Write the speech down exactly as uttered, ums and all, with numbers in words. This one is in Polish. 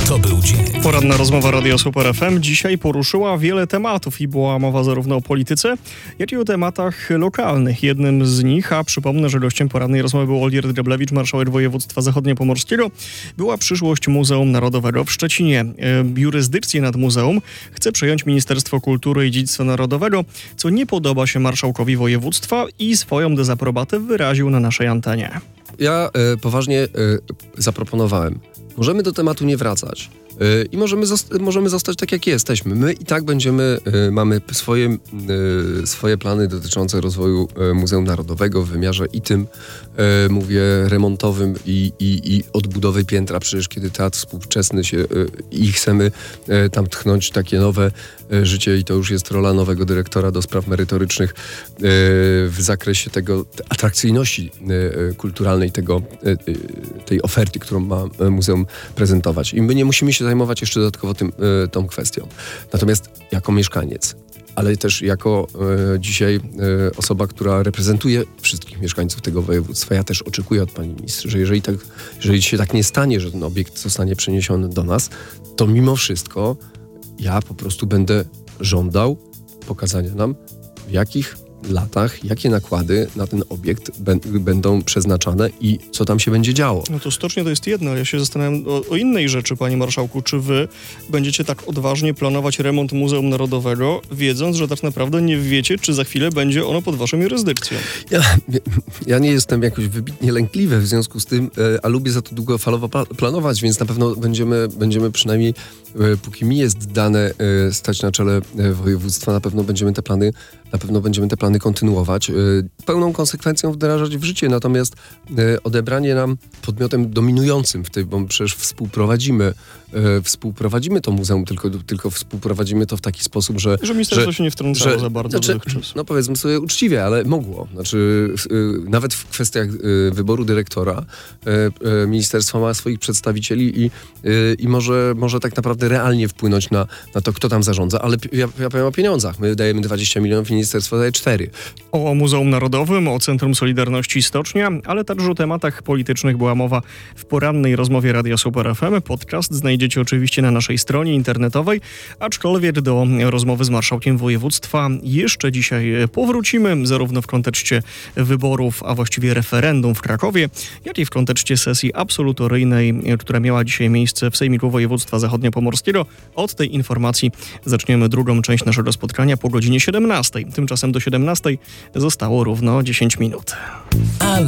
To był dzień. Poranna rozmowa Radia Super F M dzisiaj poruszyła wiele tematów i była mowa zarówno o polityce, jak i o tematach lokalnych. Jednym z nich, a przypomnę, że gościem porannej rozmowy był Olgierd Grzeblewicz, marszałek województwa zachodniopomorskiego, była przyszłość Muzeum Narodowego w Szczecinie. Jurysdykcję nad muzeum chce przejąć Ministerstwo Kultury i Dziedzictwa Narodowego, co nie podoba się marszałkowi województwa i swoją dezaprobatę wyraził na naszej antenie. Ja e, poważnie e, zaproponowałem. Możemy do tematu nie wracać yy, i możemy, zosta- możemy zostać tak, jak jesteśmy. My i tak będziemy, yy, mamy swoje, yy, swoje plany dotyczące rozwoju yy, Muzeum Narodowego w wymiarze i tym, yy, mówię, remontowym i, i, i odbudowy piętra. Przecież kiedy teatr współczesny się yy, i chcemy yy, tam tchnąć takie nowe yy, życie i to już jest rola nowego dyrektora do spraw merytorycznych yy, w zakresie tego atrakcyjności yy, kulturalnej tego, yy, tej oferty, którą ma Muzeum prezentować. I my nie musimy się zajmować jeszcze dodatkowo tym, y, tą kwestią. Natomiast jako mieszkaniec, ale też jako y, dzisiaj y, osoba, która reprezentuje wszystkich mieszkańców tego województwa, ja też oczekuję od pani minister, że jeżeli, tak, jeżeli się tak nie stanie, że ten obiekt zostanie przeniesiony do nas, to mimo wszystko ja po prostu będę żądał pokazania nam, w jakich latach, jakie nakłady na ten obiekt b- będą przeznaczane i co tam się będzie działo. No to stocznie to jest jedno. Ja się zastanawiam o, o innej rzeczy, panie marszałku. Czy wy będziecie tak odważnie planować remont Muzeum Narodowego, wiedząc, że tak naprawdę nie wiecie, czy za chwilę będzie ono pod waszą jurysdykcją? Ja, ja nie jestem jakoś wybitnie lękliwy w związku z tym, a lubię za to długofalowo planować, więc na pewno będziemy, będziemy przynajmniej, póki mi jest dane stać na czele województwa, na pewno będziemy te plany, na pewno będziemy te plany kontynuować, pełną konsekwencją wdrażać w życie, natomiast odebranie nam podmiotem dominującym w tej, bo przecież współprowadzimy, współprowadzimy to muzeum, tylko, tylko współprowadzimy to w taki sposób, że... Że ministerstwo że, się nie wtrącało że, za bardzo znaczy, dotychczas. No powiedzmy sobie uczciwie, ale mogło. Znaczy nawet w kwestiach wyboru dyrektora ministerstwo ma swoich przedstawicieli i, i może, może tak naprawdę realnie wpłynąć na, na to, kto tam zarządza, ale ja, ja powiem o pieniądzach. My dajemy dwadzieścia milionów, ministerstwo daje cztery. O Muzeum Narodowym, o Centrum Solidarności Stocznia, ale także o tematach politycznych była mowa w porannej rozmowie Radia Super F M. Podcast znajdziecie oczywiście na naszej stronie internetowej, aczkolwiek do rozmowy z marszałkiem województwa jeszcze dzisiaj powrócimy, zarówno w kontekście wyborów, a właściwie referendum w Krakowie, jak i w kontekście sesji absolutoryjnej, która miała dzisiaj miejsce w Sejmiku Województwa Zachodniopomorskiego. Od tej informacji zaczniemy drugą część naszego spotkania po godzinie siedemnastej. Tymczasem do siedemnastej zostało równo dziesięć minut. Alarm.